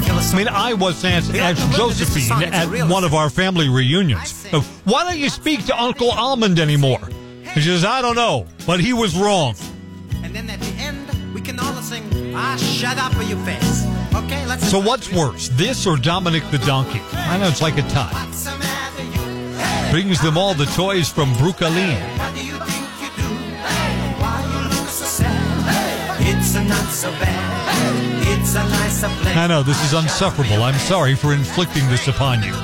I mean, I was asked Josephine at one of our family reunions, why don't you speak to Uncle Almond anymore? And she says, I don't know, but he was wrong. And then at the end, we can all sing, shut up with your face. Okay, let's. So what's worse, this or Dominic the Donkey? I know it's like a tie. Brings them all the toys from Brooklyn. What do you think you do? Why you look so sad? It's not so bad. It's a nice place. I know, this is insufferable. I'm sorry for inflicting this upon you.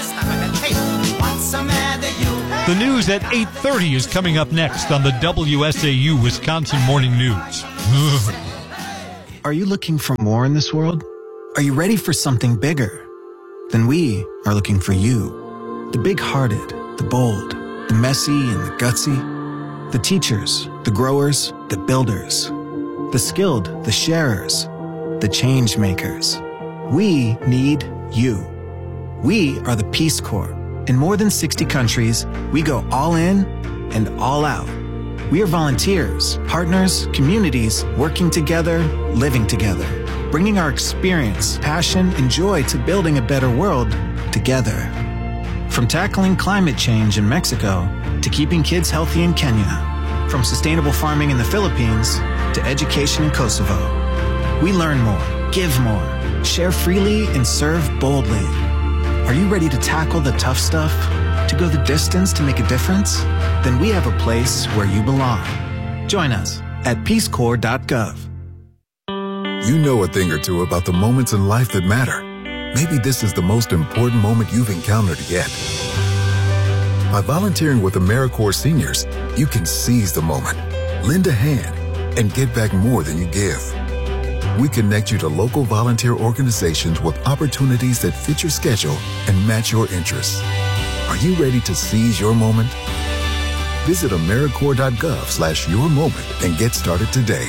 The news at 8:30 is coming up next on the WSAU Wisconsin Morning News. Are you looking for more in this world? Are you ready for something bigger? Then we are looking for you. The big-hearted, the bold, the messy and the gutsy. The teachers, the growers, the builders. The skilled, the sharers, the change makers. We need you. We are the Peace Corps. In more than 60 countries, we go all in and all out. We are volunteers, partners, communities, working together, living together, bringing our experience, passion, and joy to building a better world together. From tackling climate change in Mexico to keeping kids healthy in Kenya, from sustainable farming in the Philippines to education in Kosovo. We learn more, give more, share freely, and serve boldly. Are you ready to tackle the tough stuff? To go the distance to make a difference? Then we have a place where you belong. Join us at peacecorps.gov. You know a thing or two about the moments in life that matter. Maybe this is the most important moment you've encountered yet. By volunteering with AmeriCorps Seniors, you can seize the moment, lend a hand, and get back more than you give. We connect you to local volunteer organizations with opportunities that fit your schedule and match your interests. Are you ready to seize your moment? Visit AmeriCorps.gov/your moment and get started today.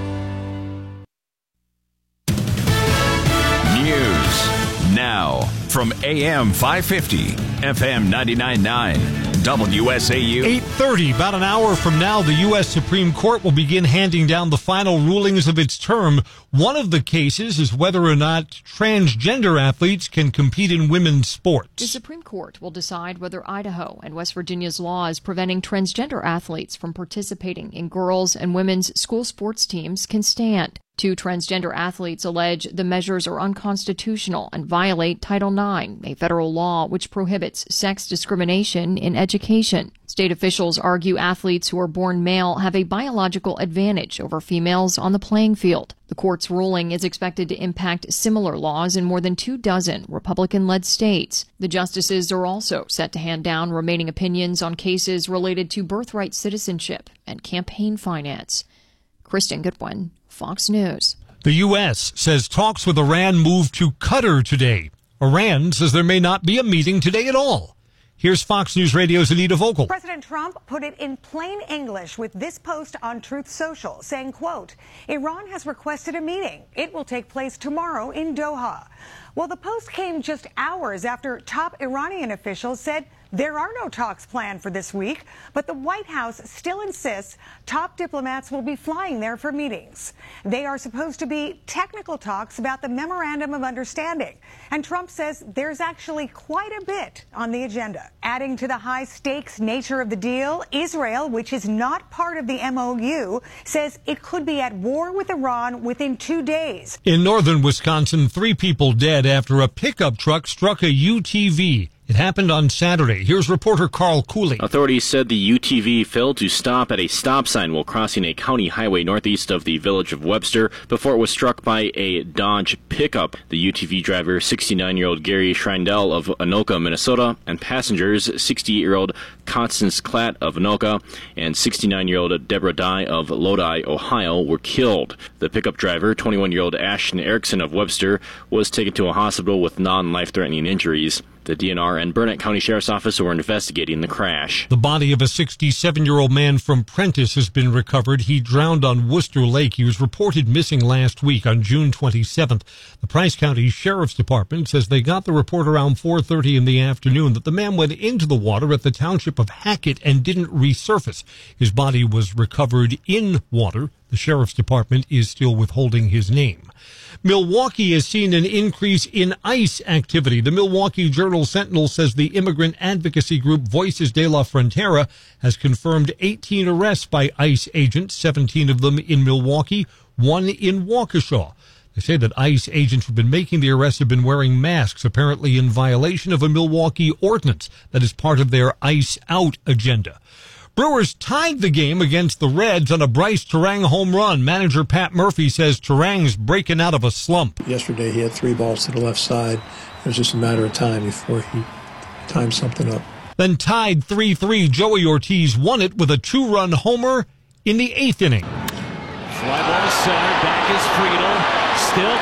News now from AM 550, FM 99.9. WSAU. 8:30, about an hour from now, the U.S. Supreme Court will begin handing down the final rulings of its term. One of the cases is whether or not transgender athletes can compete in women's sports. The Supreme Court will decide whether Idaho and West Virginia's laws preventing transgender athletes from participating in girls' and women's school sports teams can stand. Two transgender athletes allege the measures are unconstitutional and violate Title IX, a federal law which prohibits sex discrimination in education. State officials argue athletes who are born male have a biological advantage over females on the playing field. The court's ruling is expected to impact similar laws in more than 24 Republican-led states. The justices are also set to hand down remaining opinions on cases related to birthright citizenship and campaign finance. Kristen Goodwin, Fox News. The U.S. says talks with Iran moved to Qatar today. Iran says there may not be a meeting today at all. Here's Fox News Radio's Anita Vogel. President Trump put it in plain English with this post on Truth Social, saying, quote, Iran has requested a meeting. It will take place tomorrow in Doha. Well, the post came just hours after top Iranian officials said there are no talks planned for this week, but the White House still insists top diplomats will be flying there for meetings. They are supposed to be technical talks about the Memorandum of Understanding, and Trump says there's actually quite a bit on the agenda. Adding to the high-stakes nature of the deal, Israel, which is not part of the MOU, says it could be at war with Iran within 2 days. In northern Wisconsin, 3 people dead after a pickup truck struck a UTV. It happened on Saturday. Here's reporter Carl Cooley. Authorities said the UTV failed to stop at a stop sign while crossing a county highway northeast of the village of Webster before it was struck by a Dodge pickup. The UTV driver, 69-year-old Gary Schreindel of Anoka, Minnesota, and passengers, 68-year-old Constance Klatt of Anoka and 69-year-old Deborah Dye of Lodi, Ohio, were killed. The pickup driver, 21-year-old Ashton Erickson of Webster, was taken to a hospital with non-life-threatening injuries. The DNR and Burnett County Sheriff's Office were investigating the crash. The body of a 67-year-old man from Prentice has been recovered. He drowned on Worcester Lake. He was reported missing last week on June 27th. The Price County Sheriff's Department says they got the report around 4:30 in the afternoon that the man went into the water at the township of Hackett and didn't resurface. His body was recovered in water. The sheriff's department is still withholding his name. Milwaukee has seen an increase in ICE activity. The Milwaukee Journal-Sentinel says the immigrant advocacy group Voices de la Frontera has confirmed 18 arrests by ICE agents, 17 of them in Milwaukee, 1 in Waukesha. They say that ICE agents who've been making the arrests have been wearing masks, apparently in violation of a Milwaukee ordinance that is part of their ICE out agenda. Brewers tied the game against the Reds on a Bryce Turang home run. Manager Pat Murphy says Turang's breaking out of a slump. Yesterday he had 3 balls to the left side. It was just a matter of time before he timed something up. Then tied 3-3, Joey Ortiz won it with a 2-run homer in the 8th inning. Fly ball to center, back is Friedel, still